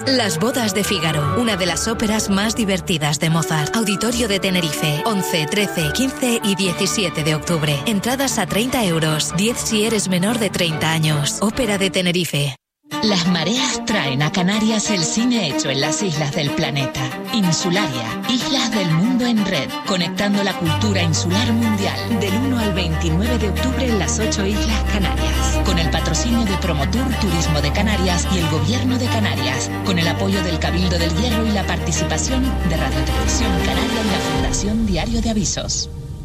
Las bodas de Fígaro, una de las óperas más divertidas de Mozart. Auditorio de Tenerife, 11, 13, 15 y 17 de octubre. Entradas a 30 euros, 10 si eres menor de 30 años. Ópera de Tenerife. Las mareas traen a Canarias el cine hecho en las islas del planeta. Insularia, Islas del Mundo en Red, conectando la cultura insular mundial. Del 1 al 29 de octubre en las 8 Islas Canarias. Con el patrocinio de Promotur Turismo de Canarias y el Gobierno de Canarias. Con el apoyo del Cabildo del Hierro y la participación de Radio Televisión Canaria y la Fundación Diario de Avisos.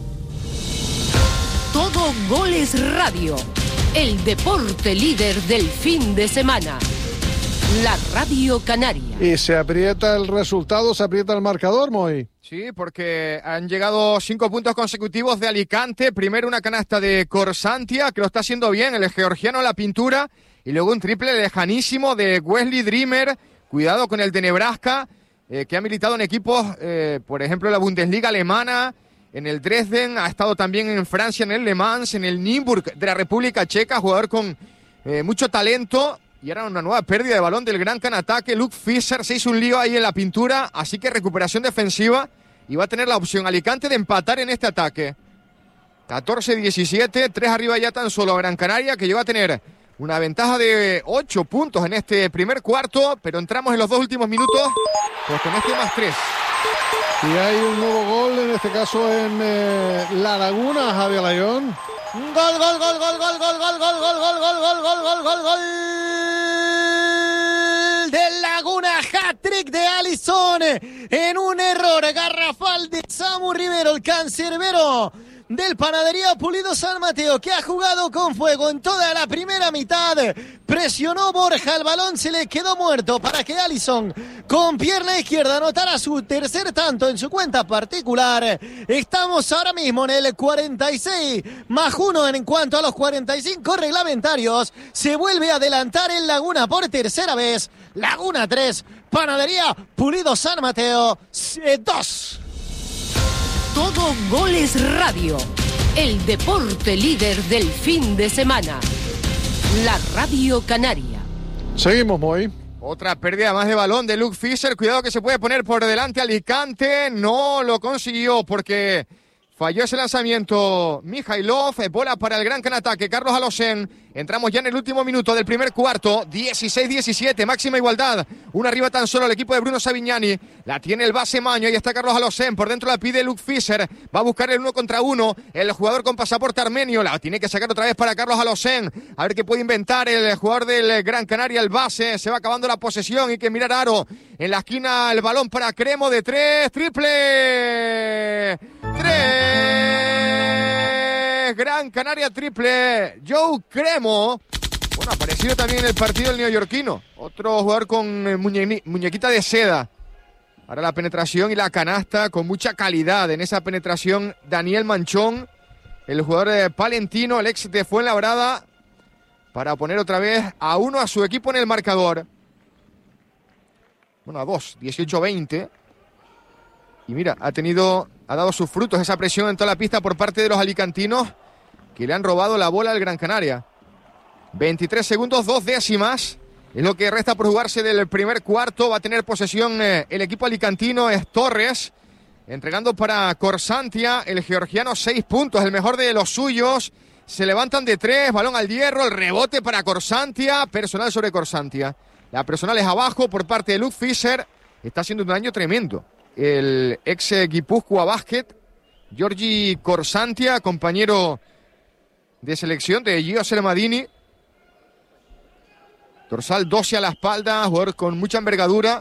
Todo Goles Radio. El deporte líder del fin de semana. La Radio Canaria. Y se aprieta el resultado, se aprieta el marcador, Moy. Sí, porque han llegado 5 puntos consecutivos de Alicante. Primero una canasta de Corsantia, que lo está haciendo bien, el georgiano a la pintura. Y luego un triple lejanísimo de Wesley Dreamer. Cuidado con el de Nebraska, que ha militado en equipos, por ejemplo, en la Bundesliga alemana. En el Dresden, ha estado también en Francia, en el Le Mans, en el Nürburgring de la República Checa, jugador con mucho talento. Y ahora una nueva pérdida de balón del gran canataque. Luke Fischer se hizo un lío ahí en la pintura, así que recuperación defensiva. Y va a tener la opción Alicante de empatar en este ataque. 14-17, 3 arriba ya tan solo Gran Canaria, que llegó a tener una ventaja de 8 puntos en este primer cuarto. Pero entramos en los 2 últimos minutos, pues con este +3. Y hay un nuevo gol, en este caso en La Laguna, Javier Layón. Gol, gol, gol, gol, gol, gol, gol, gol, gol, gol, gol, gol, gol, gol, gol, gol de Laguna, hat-trick de Alisson en un error garrafal de Samu Rivero, el cancerbero del Panadería Pulido San Mateo, que ha jugado con fuego en toda la primera mitad. Presionó Borja, el balón se le quedó muerto para que Alisson con pierna izquierda anotara su tercer tanto en su cuenta particular. Estamos ahora mismo en el 46+1 en cuanto a los 45 reglamentarios. Se vuelve a adelantar el Laguna por tercera vez. Laguna 3, Panadería Pulido San Mateo 2. Todo Goles Radio. El deporte líder del fin de semana. La Radio Canaria. Seguimos, Moy. Otra pérdida más de balón de Luke Fischer. Cuidado que se puede poner por delante Alicante. No lo consiguió porque falló ese lanzamiento Mijailov. Bola para el gran canataque Carlos Alocen. Entramos ya en el último minuto del primer cuarto. 16-17, máxima igualdad. Una arriba tan solo el equipo de Bruno Savignani. La tiene el base Maño. Ahí está Carlos Alocen. Por dentro la pide Luke Fischer. Va a buscar el 1 contra 1. El jugador con pasaporte armenio. La tiene que sacar otra vez para Carlos Alocen. A ver qué puede inventar el jugador del Gran Canaria, el base. Se va acabando la posesión. Hay que mirar aro. En la esquina el balón para Cremo de 3. Triple. 3. Gran Canaria triple. Joe Cremo. Bueno, aparecido también en el partido el neoyorquino. Otro jugador con muñequita de seda. Ahora la penetración y la canasta con mucha calidad. En esa penetración Daniel Manchón, el jugador palentino, el ex de Fuenlabrada, para poner otra vez a 1 a su equipo en el marcador. Bueno, a 2, 18-20. Y mira, ha dado sus frutos esa presión en toda la pista por parte de los alicantinos, que le han robado la bola al Gran Canaria. 23 segundos, 2 décimas. Es lo que resta por jugarse del primer cuarto. Va a tener posesión el equipo alicantino, es Torres. Entregando para Corsantia, el georgiano, 6 puntos, el mejor de los suyos. Se levantan de 3, balón al hierro, el rebote para Corsantia. Personal sobre Corsantia. La personal es abajo por parte de Luke Fischer. Está haciendo un daño tremendo el ex Guipúzcoa Basket, Giorgi Corsantia, compañero de selección de Gio Selmadini. Dorsal 12 a la espalda, jugador con mucha envergadura.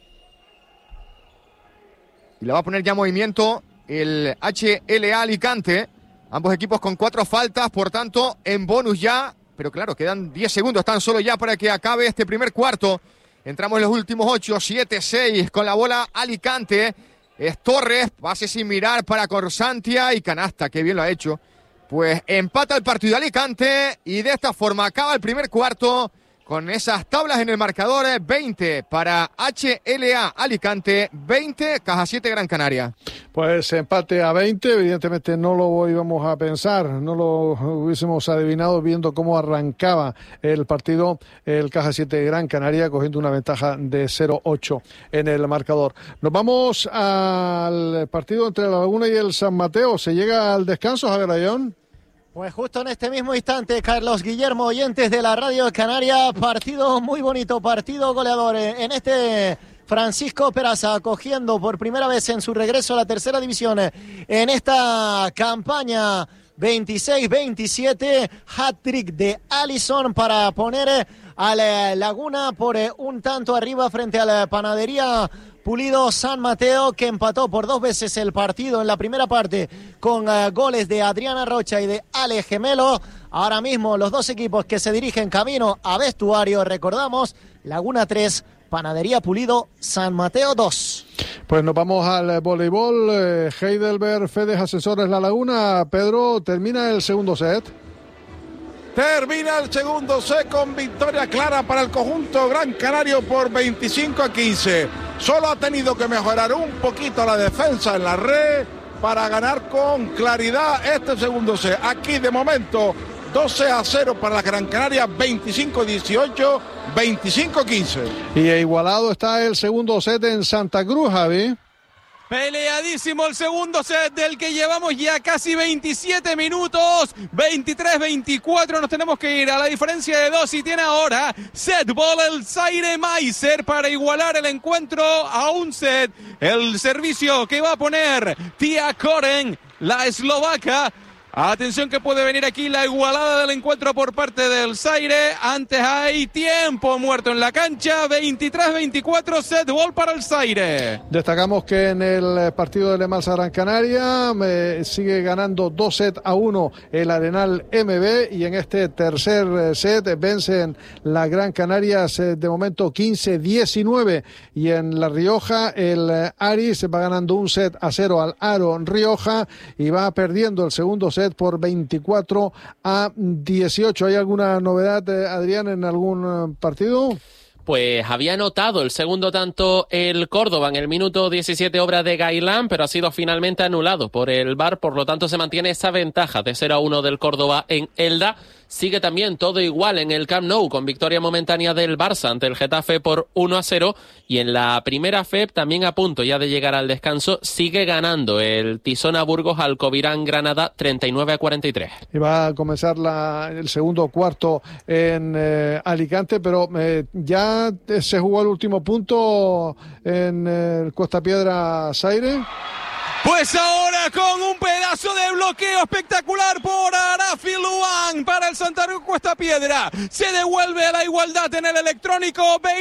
Y la va a poner ya en movimiento el HLA Alicante. Ambos equipos con 4 faltas, por tanto, en bonus ya. Pero claro, quedan 10 segundos tan solo ya para que acabe este primer cuarto. Entramos en los últimos 8, 7, 6 con la bola Alicante. Es Torres, pase sin mirar para Corsantia y canasta, que bien lo ha hecho. Pues empata el partido Alicante y de esta forma acaba el primer cuarto con esas tablas en el marcador. 20 para HLA Alicante, 20 Caja 7 Gran Canaria. Pues empate a 20, evidentemente no lo íbamos a pensar, no lo hubiésemos adivinado viendo cómo arrancaba el partido el Caja 7 de Gran Canaria, cogiendo una ventaja de 0-8 en el marcador. Nos vamos al partido entre La Laguna y el San Mateo. ¿Se llega al descanso, Javier Ayón? Pues justo en este mismo instante, Carlos Guillermo, oyentes de la Radio Canaria, partido muy bonito, partido goleador en este... Francisco Peraza cogiendo por primera vez en su regreso a la tercera división en esta campaña 26-27, hat-trick de Alisson para poner a la Laguna por un tanto arriba frente a la Panadería Pulido San Mateo, que empató por 2 veces el partido en la primera parte con goles de Adriana Rocha y de Ale Gemelo. Ahora mismo los dos equipos que se dirigen camino a vestuario, recordamos, Laguna 3, Panadería Pulido San Mateo 2. Pues nos vamos al voleibol. Heidelberg, Fedes, Ascensores La Laguna. Pedro, ¿termina el segundo set? Termina el segundo set con victoria clara para el conjunto gran canario por 25-15. Solo ha tenido que mejorar un poquito la defensa en la red para ganar con claridad este segundo set. Aquí de momento 12-0 para la Gran Canaria, 25-18, 25-15. Y igualado está el segundo set en Santa Cruz, Javi. Peleadísimo el segundo set del que llevamos ya casi 27 minutos, 23-24, nos tenemos que ir a la diferencia de 2 y tiene ahora set ball el Zaire Meiser para igualar el encuentro a un set. El servicio que va a poner Tia Koren, la eslovaca. Atención que puede venir aquí la igualada del encuentro por parte del Zaire. Antes hay tiempo muerto en la cancha. 23-24, set ball para el Zaire. Destacamos que en el partido de Le Mans Gran Canaria sigue ganando 2-1 el Arenal MB, y en este tercer set vencen la Gran Canaria de momento 15-19, y en La Rioja el Aris va ganando 1-0 al Aro Rioja y va perdiendo el segundo set por 24-18. ¿Hay alguna novedad, Adrián, en algún partido? Pues había anotado el segundo tanto el Córdoba en el minuto 17, obra de Gailán, pero ha sido finalmente anulado por el VAR, por lo tanto se mantiene esa ventaja de 0-1 del Córdoba en Elda. Sigue también todo igual en el Camp Nou, con victoria momentánea del Barça ante el Getafe por 1-0, y en la primera FEP, también a punto ya de llegar al descanso, sigue ganando el Tizona Burgos al Covirán Granada 39-43. Y va a comenzar el segundo cuarto en Alicante, pero ya se jugó el último punto en el Costa Piedra Zaire. Pues ahora con un pedazo de bloqueo espectacular por Arafi Luan para el Santa Cruz Cuesta Piedra. Se devuelve a la igualdad en el electrónico,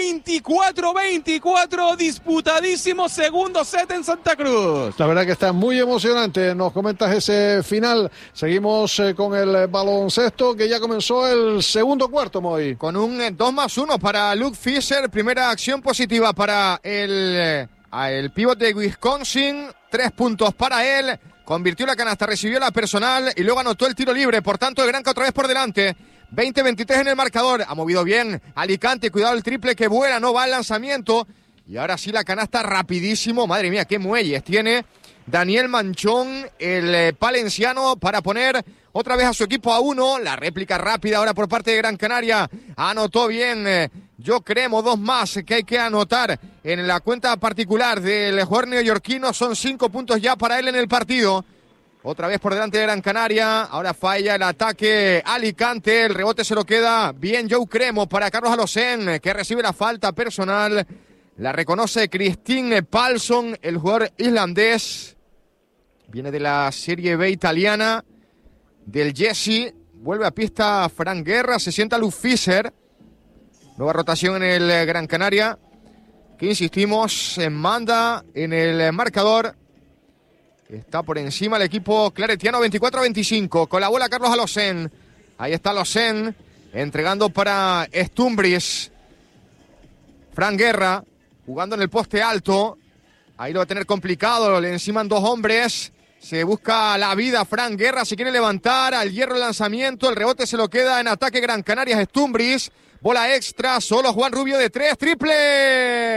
24-24, disputadísimo segundo set en Santa Cruz. La verdad que está muy emocionante. Nos comentas ese final. Seguimos con el baloncesto, que ya comenzó el segundo cuarto, Moy. Con un 2+1 para Luke Fisher, primera acción positiva para el pívot de Wisconsin. 3 puntos para él, convirtió la canasta, recibió la personal y luego anotó el tiro libre. Por tanto, el Granca otra vez por delante, 20-23 en el marcador. Ha movido bien Alicante, cuidado el triple que vuela, no va al lanzamiento. Y ahora sí la canasta rapidísimo. Madre mía, qué muelles tiene Daniel Manchón, el palenciano, para poner otra vez a su equipo a 1. La réplica rápida ahora por parte de Gran Canaria. Anotó bien Yo Cremo, 2 más que hay que anotar en la cuenta particular del jugador neoyorquino. Son 5 puntos ya para él en el partido. Otra vez por delante de Gran Canaria. Ahora falla el ataque Alicante. El rebote se lo queda bien Joe Cremo para Carlos Alocén, que recibe la falta personal. La reconoce Christine Palsson, el jugador islandés. Viene de la Serie B italiana, del Jesse. Vuelve a pista Frank Guerra, se sienta Luke Fisher. Nueva rotación en el Gran Canaria, que insistimos, manda en el marcador. Está por encima el equipo claretiano, 24-25. Con la bola Carlos Alocén. Ahí está Alocén, entregando para Stumbris. Frank Guerra, jugando en el poste alto. Ahí lo va a tener complicado, le enciman 2 hombres. Se busca la vida Frank Guerra, se quiere levantar, al hierro el lanzamiento, el rebote se lo queda en ataque Gran Canarias Stumbris. Bola extra, solo Juan Rubio de 3, triple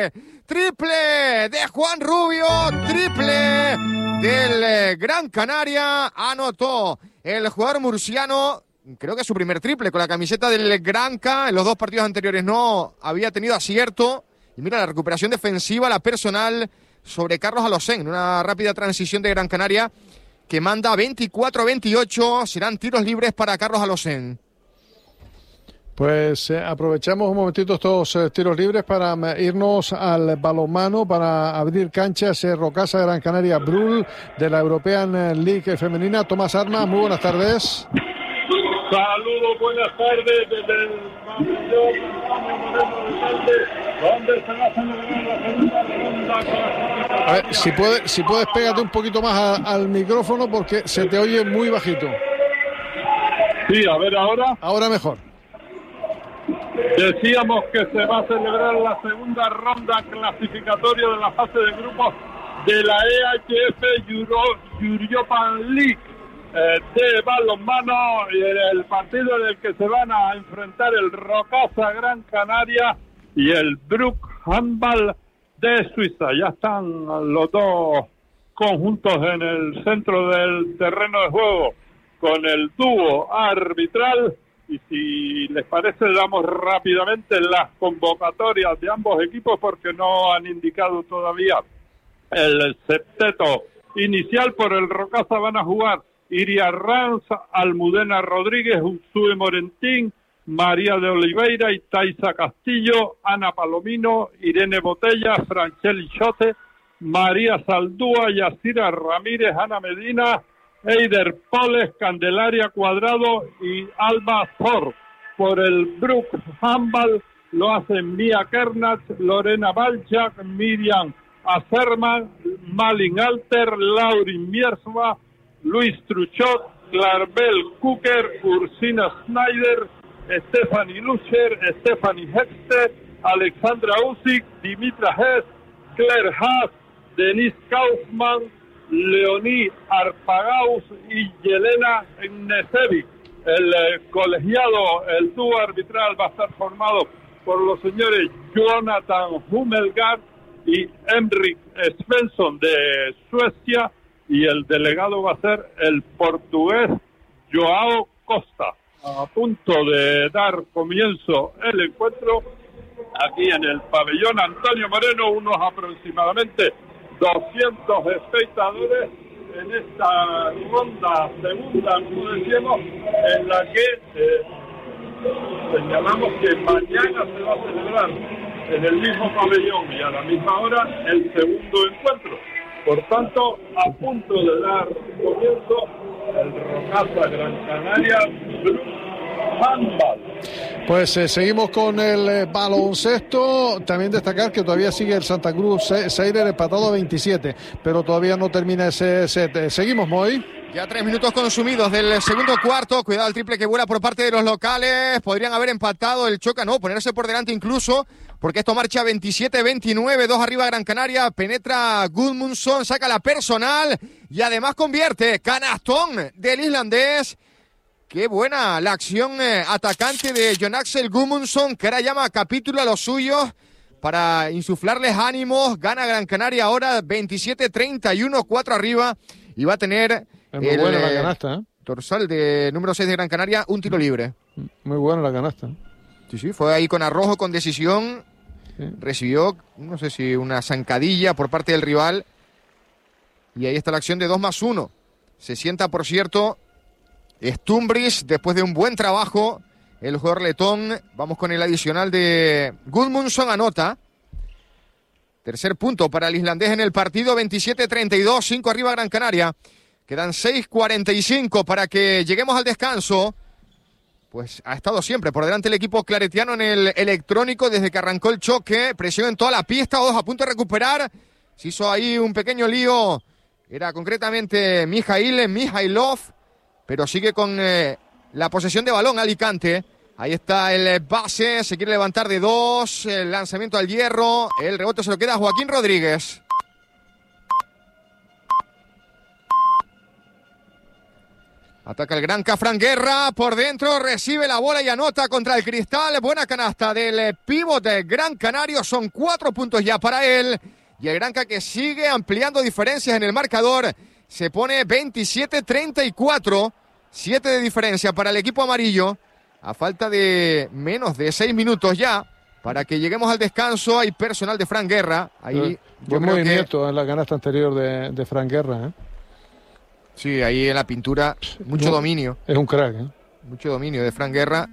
triple de Juan Rubio, triple del Gran Canaria. Anotó el jugador murciano, creo que es su primer triple con la camiseta del Granca. En los 2 partidos anteriores no había tenido acierto. Y mira la recuperación defensiva, la personal sobre Carlos Alocén. Una rápida transición de Gran Canaria que manda 24-28. Serán tiros libres para Carlos Alocén. Pues aprovechamos un momentito estos tiros libres para irnos al balonmano, para abrir canchas. Rocasa Gran Canaria Brul de la European League femenina. Tomás Armas, muy buenas tardes. Saludos, buenas tardes desde el pabellón donde se va a celebrar la segunda ronda. A ver, si puedes pégate un poquito más al micrófono porque se te oye muy bajito. Sí, a ver ahora. Ahora mejor. Decíamos que se va a celebrar la segunda ronda clasificatoria de la fase de grupos de la EHF European League de balonmano, el partido en el que se van a enfrentar el Rocasa Gran Canaria y el Bruck Handball de Suiza. Ya están los dos conjuntos en el centro del terreno de juego con el dúo arbitral. Y si les parece, damos rápidamente las convocatorias de ambos equipos porque no han indicado todavía el septeto inicial. Por el Rocasa van a jugar Iria Ranz, Almudena Rodríguez, Unsue Morentín, María de Oliveira y Taisa Castillo, Ana Palomino, Irene Botella, Francheli Chote, María Saldúa, Yacira Ramírez, Ana Medina, Eider Poles, Candelaria Cuadrado y Alba Thor. Por el Bruck Handball lo hacen Mía Kernach, Lorena Balchak, Miriam Acerman, Malin Alter, Laurin Miersma, Luis Truchot, Clarbel Cooker, Ursina Snyder, Stephanie Lucher, Stephanie Hexter, Alexandra Usyk, Dimitra Hess, Claire Haas, Denise Kaufman, Leoní Arpagaus y Yelena Nesevic. El colegiado, el dúo arbitral va a estar formado por los señores Jonathan Hummelgaard y Henrik Svensson de Suecia, y el delegado va a ser el portugués Joao Costa. A punto de dar comienzo el encuentro aquí en el pabellón Antonio Moreno, unos aproximadamente 200 espectadores en esta ronda segunda, como decíamos, en la que señalamos que mañana se va a celebrar en el mismo pabellón y a la misma hora el segundo encuentro. Por tanto, a punto de dar comienzo el Rocasa Gran Canaria Handball. Pues seguimos con el baloncesto. También destacar que todavía sigue el Santa Cruz Seirer empatado a 27, pero todavía no termina ese set. Seguimos, Moy. Ya 3 minutos consumidos del segundo cuarto. Cuidado el triple que vuela por parte de los locales. Podrían haber empatado el Choca, no, ponerse por delante incluso, porque esto marcha 27-29, 2 arriba Gran Canaria. Penetra Gudmundsson, saca la personal y además convierte. Canastón del islandés. Qué buena la acción atacante de Jon Axel Gudmundsson, que ahora llama a capítulo a los suyos para insuflarles ánimos. Gana Gran Canaria ahora 27-31, 4 arriba, y va a tener muy buena la canasta, dorsal de número 6 de Gran Canaria, un tiro libre. Muy buena la canasta. Sí, fue ahí con arrojo, con decisión. Sí. Recibió, no sé si una zancadilla por parte del rival. Y ahí está la acción de 2+1. Se sienta, por cierto, Stumbris después de un buen trabajo. El jugador letón. Vamos con el adicional de Gudmundsson, anota. Tercer punto para el islandés en el partido, 27-32, 5 arriba Gran Canaria. Quedan 6:45 para que lleguemos al descanso. Pues ha estado siempre por delante el equipo claretiano en el electrónico desde que arrancó el choque. Presión en toda la pista, dos a punto de recuperar. Se hizo ahí un pequeño lío. Era concretamente Mijailov, pero sigue con la posesión de balón Alicante. Ahí está el base, se quiere levantar de 2, el lanzamiento al hierro, el rebote se lo queda a Joaquín Ataca el Granca, Fran Guerra por dentro, recibe la bola y anota contra el Cristal. Buena canasta del pivote Gran Canario, son 4 puntos ya para él. Y el Granca, que sigue ampliando diferencias en el marcador, se pone 27-34, 7 de diferencia para el equipo amarillo, a falta de menos de 6 minutos ya, para que lleguemos al descanso. Hay personal de Fran Guerra. Ahí buen movimiento en la canasta anterior de Fran Guerra, ¿eh? Sí, ahí en la pintura, mucho dominio. Es un crack, ¿eh? Mucho dominio de Fran Guerra.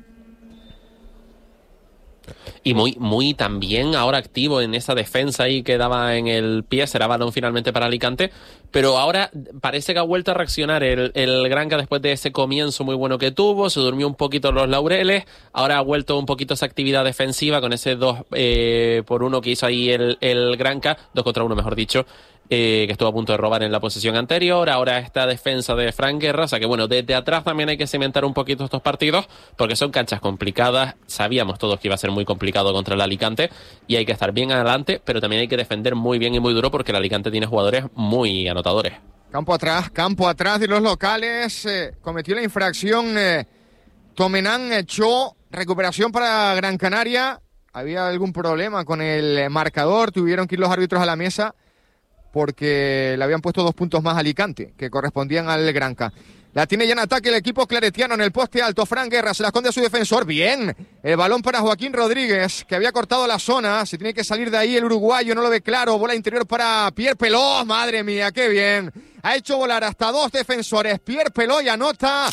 Y muy también ahora activo en esa defensa ahí que daba en el pie. Será balón finalmente para Alicante. Pero ahora parece que ha vuelto a reaccionar el Granca después de ese comienzo muy bueno que tuvo. Se durmió un poquito los laureles. Ahora ha vuelto un poquito esa actividad defensiva con ese 2-1 que hizo ahí el Granca. 2 contra 1, mejor dicho. Que estuvo a punto de robar en la posesión anterior. Ahora esta defensa de Fran Guerra. O sea que bueno, desde atrás también hay que cimentar un poquito estos partidos, porque son canchas complicadas. Sabíamos todos que iba a ser muy complicado contra el Alicante y hay que estar bien adelante, pero también hay que defender muy bien y muy duro, porque el Alicante tiene jugadores muy anotadores. Campo atrás de los locales. Cometió la infracción Tomenán Cho. Recuperación para Gran Canaria. Había algún problema con el marcador. Tuvieron que ir los árbitros a la mesa, porque le habían puesto 2 puntos más a Alicante, que correspondían al Granca. La tiene ya en ataque el equipo claretiano en el poste alto. Fran Guerra se la esconde a su defensor. Bien, el balón para Joaquín Rodríguez, que había cortado la zona. Se tiene que salir de ahí el uruguayo, no lo ve claro. Bola interior para Pierre Peló. Madre mía, qué bien. Ha hecho volar hasta 2 defensores. Pierre Peló y anota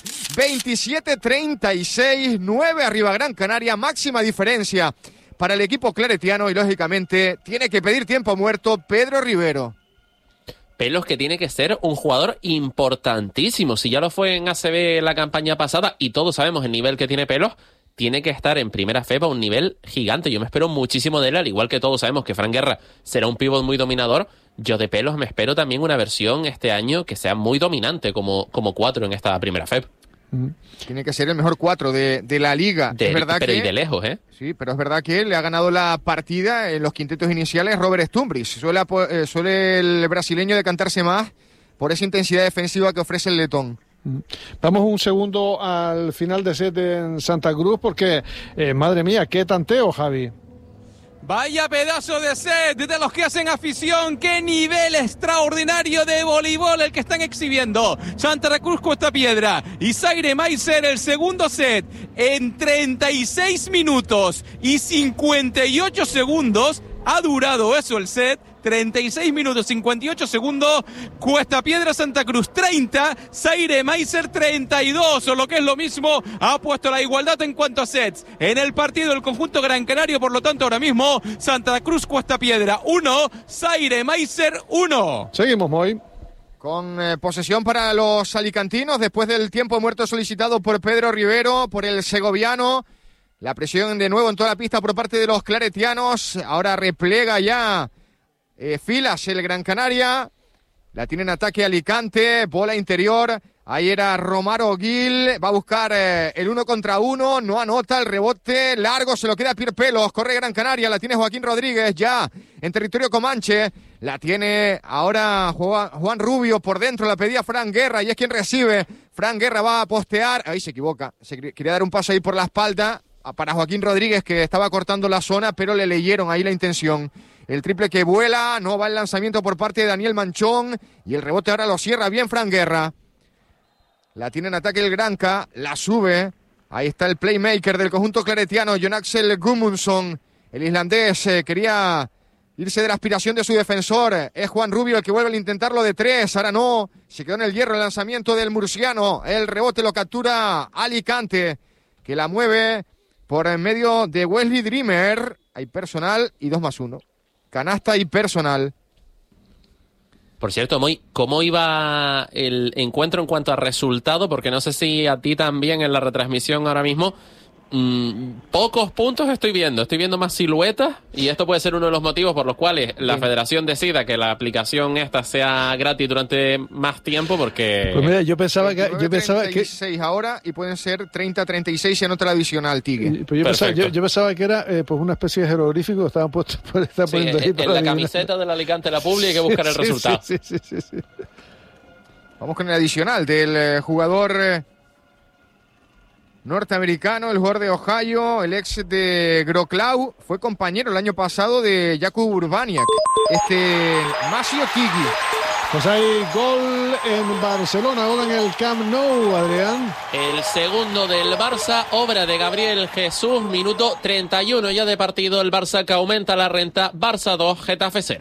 27-36. 9 arriba Gran Canaria. Máxima diferencia para el equipo claretiano. Y lógicamente tiene que pedir tiempo muerto Pedro Rivero. Pelos, que tiene que ser un jugador importantísimo. Si ya lo fue en ACB la campaña pasada, y todos sabemos el nivel que tiene Pelos, tiene que estar en primera FEP a un nivel gigante. Yo me espero muchísimo de él, al igual que todos sabemos que Fran Guerra será un pívot muy dominador. Yo de Pelos me espero también una versión este año que sea muy dominante como 4 en esta primera FEP. Tiene que ser el mejor 4 de la liga. Es verdad pero que, y de lejos, ¿eh? Sí, pero es verdad que le ha ganado la partida en los quintetos iniciales Robert Stumbris. Suele el brasileño decantarse más por esa intensidad defensiva que ofrece el letón. Vamos un segundo al final de set en Santa Cruz, porque, madre mía, qué tanteo, Javi. Vaya pedazo de set de los que hacen afición. Qué nivel extraordinario de voleibol el que están exhibiendo Santa Cruz Costa Piedra y Zaire Maiser. El segundo set en 36 minutos y 58 segundos. Ha durado eso el set. 36 minutos 58 segundos. Cuesta Piedra Santa Cruz 30, Zaire Maiser 32, o lo que es lo mismo, ha puesto la igualdad en cuanto a sets en el partido del conjunto Gran Canario. Por lo tanto, ahora mismo Santa Cruz Cuesta Piedra 1, Zaire Maiser 1. Seguimos, Moy. Con posesión para los alicantinos después del tiempo muerto solicitado por Pedro Rivero, por el segoviano. La presión de nuevo en toda la pista por parte de los claretianos. Ahora replega ya filas el Gran Canaria. La tiene en ataque Alicante. Bola interior. Ahí era Romaro Gil. Va a buscar el 1 contra 1. No anota. El rebote largo. Se lo queda Pierre Pelos. Corre Gran Canaria. La tiene Joaquín Rodríguez ya en territorio comanche. La tiene ahora Juan Rubio por dentro. La pedía Fran Guerra y es quien recibe. Fran Guerra va a postear. Ahí se equivoca. Quería dar un paso ahí por la espalda para Joaquín Rodríguez, que estaba cortando la zona, pero le leyeron ahí la intención. El triple que vuela, no va el lanzamiento por parte de Daniel Manchón, y el rebote ahora lo cierra bien Fran Guerra. La tiene en ataque el Granca, la sube. Ahí está el playmaker del conjunto claretiano, Jon Axel Gudmundsson. El islandés quería irse de la aspiración de su defensor. Es Juan Rubio el que vuelve a intentarlo de 3. Ahora no, se quedó en el hierro el lanzamiento del murciano. El rebote lo captura Alicante, que la mueve por en medio de Wesley Dreamer. Hay personal y 2+1. Canasta y personal. Por cierto, Moy, ¿cómo iba el encuentro en cuanto a resultado? Porque no sé si a ti también en la retransmisión ahora mismo. Pocos puntos estoy viendo más siluetas, y esto puede ser uno de los motivos por los cuales la federación decida que la aplicación esta sea gratis durante más tiempo, porque... Pues mira, yo pensaba que 36 ahora, y pueden ser 30-36 si anota la adicional, Tigre. Pues yo pensaba que era pues una especie de jeroglífico que estaban puestos por estar poniendo ahí en la camiseta del Alicante La Publi hay que buscar el resultado. Sí. Vamos con el adicional del jugador norteamericano, el jugador de Ohio, el ex de Wrocław, fue compañero el año pasado de Jakub Urbaniak, Masio Kigi. Pues hay gol en Barcelona, ahora en el Camp Nou, Adrián. El segundo del Barça, obra de Gabriel Jesús, minuto 31 ya de partido. El Barça que aumenta la renta, Barça 2, Getafe 0.